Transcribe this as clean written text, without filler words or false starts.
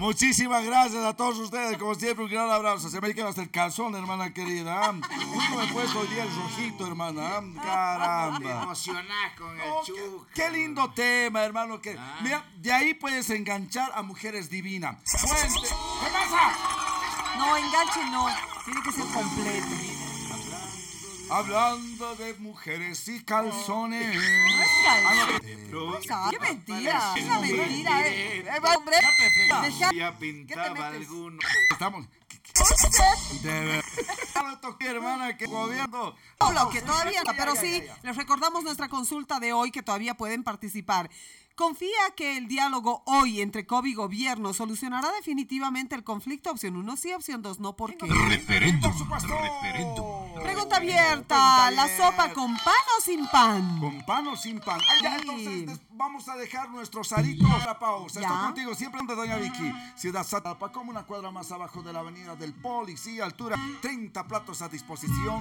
Muchísimas gracias a todos ustedes, como siempre, un gran abrazo. Se me queda hasta el calzón, hermana querida. Justo me he puesto hoy día el rojito, hermana. Te Caramba. emocionás con el Oh, Chuca. qué lindo tema, hermano. Mira, de ahí puedes enganchar a mujeres divinas. Fuente. ¿Qué pasa? No, enganche no. Tiene que ser completo. Hablando de mujeres y calzones. No es calzón. ¡Qué mentira! ¡Es una mentira! ¡Hombre! Ya pintaba alguno. Estamos. De verdad. Hermana, que gobierno. Bloque, todavía no, pero sí, les recordamos nuestra consulta de hoy que todavía pueden participar. ¿Confía que el diálogo hoy entre COB y gobierno solucionará definitivamente el conflicto? Opción 1 sí, opción 2 no, ¿por qué? Por supuesto. Pregunta abierta, ¿la sopa con pan o sin pan? Con pan o sin pan. Ya, entonces vamos a dejar nuestros aritos a la pausa. Ya. Estoy contigo siempre ante Doña Vicky. Ciudad Santa, como una cuadra más abajo de la avenida del Policía, altura 30 platos a disposición.